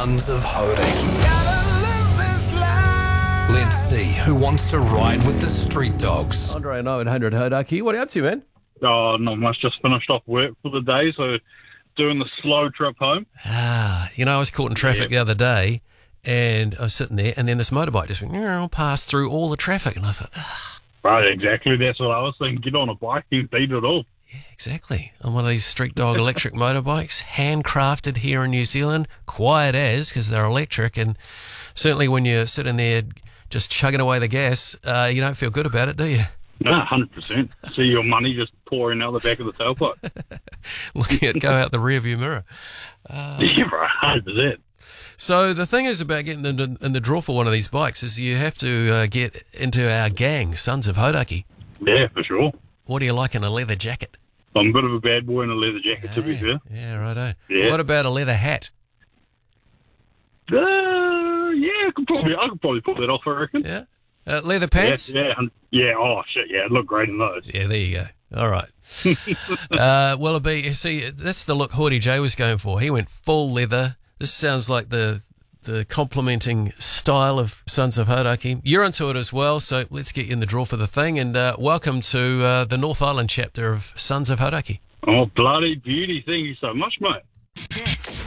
Sons of Hodaki. Let's see who wants to ride with the street dogs. Andre and 100 Hodaki. What are you up to, man? Oh, not much. Just finished off work for the day, so doing the slow trip home. I was caught in traffic the other day, and I was sitting there, and then this motorbike just went, passed through all the traffic, and I thought, Right, exactly. That's what I was thinking. Get on a bike and beat it all. yeah, exactly. On one of these street dog electric motorbikes, handcrafted here in New Zealand, quiet as, because they're electric, and certainly when you're sitting there just chugging away the gas, you don't feel good about it, do you? No, 100%. See your money just pouring out the back of the tailpipe. Looking at go out the rearview mirror. Yeah, bro, 100%. So the thing is about getting in the draw for one of these bikes is you have to get into our gang, Sons of Hodaki. Yeah, for sure. What do you like in a leather jacket? I'm a bit of a bad boy in a leather jacket, to be fair. Yeah, righto. Yeah. What about a leather hat? Yeah, I could probably pull that off, I reckon. Yeah. Leather pants? Yeah. Oh, shit, yeah, it'd look great in those. Yeah, there you go. All right. That's the look Hoodie J was going for. He went full leather. This sounds like the complementing style of Sons of Hodaki. You're into it as well, so let's get you in the draw for the thing. And welcome to the North Island chapter of Sons of Hodaki. Oh, bloody beauty. Thank you so much, mate. This